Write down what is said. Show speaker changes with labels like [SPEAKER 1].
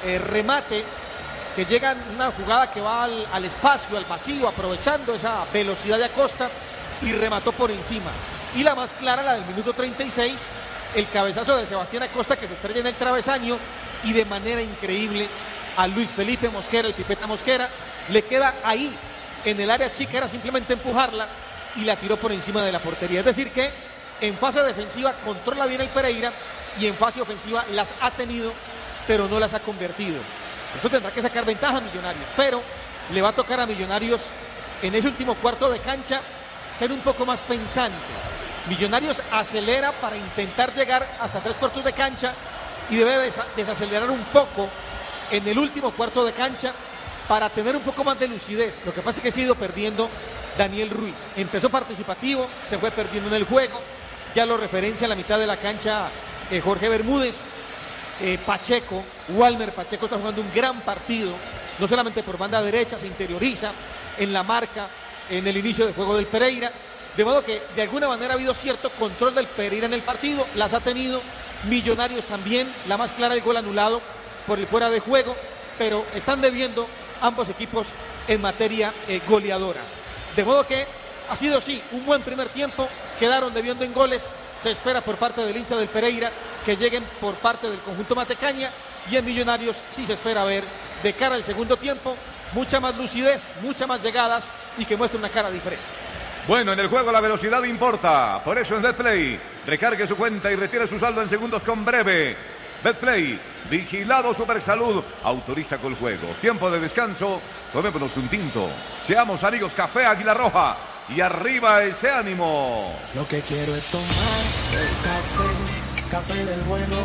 [SPEAKER 1] remate que llega en una jugada que va al espacio, al vacío, aprovechando esa velocidad de Acosta y remató por encima. Y la más clara, la del minuto 36, el cabezazo de Sebastián Acosta que se estrella en el travesaño y de manera increíble a Luis Felipe Mosquera, el Pipeta Mosquera, le queda ahí en el área chica, era simplemente empujarla y la tiró por encima de la portería. Es decir que en fase defensiva controla bien el Pereira y en fase ofensiva las ha tenido, pero no las ha convertido. Eso tendrá que sacar ventaja a Millonarios, pero le va a tocar a Millonarios en ese último cuarto de cancha ser un poco más pensante. Millonarios acelera para intentar llegar hasta 3/4 de cancha y debe desacelerar un poco en el último cuarto de cancha para tener un poco más de lucidez. Lo que pasa es que se ha ido perdiendo Daniel Ruiz. Empezó participativo, se fue perdiendo en el juego, ya lo referencia en la mitad de la cancha Jorge Bermúdez. Pacheco, Walmer Pacheco está jugando un gran partido, no solamente por banda derecha, se interioriza en la marca, en el inicio del juego del Pereira, de modo que de alguna manera ha habido cierto control del Pereira en el partido, las ha tenido. Millonarios también, la más clara el gol anulado por el fuera de juego, pero están debiendo ambos equipos en materia goleadora, de modo que ha sido sí un buen primer tiempo, quedaron debiendo en goles. Se espera por parte del hincha del Pereira que lleguen por parte del conjunto Matecaña, y en Millonarios sí se espera ver de cara al segundo tiempo mucha más lucidez, muchas más llegadas y que muestre una cara diferente.
[SPEAKER 2] Bueno, en el juego la velocidad importa, por eso en Betplay recargue su cuenta y retire su saldo en segundos con Breve. Betplay, vigilado Supersalud, autoriza con juegos. Tiempo de descanso, tomémonos un tinto. Seamos amigos, Café Águila Roja. Y arriba ese ánimo.
[SPEAKER 3] Lo que quiero es tomar el café, café del bueno.